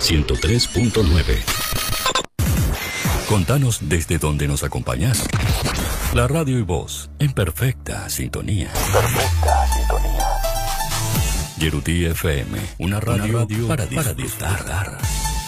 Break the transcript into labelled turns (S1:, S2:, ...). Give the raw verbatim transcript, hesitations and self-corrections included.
S1: ciento tres punto nueve. Contanos desde dónde nos acompañas. La radio y voz en perfecta sintonía. Perfecta sintonía. Yerutí F M, una radio, una radio para disfrutar. Para disfrutar.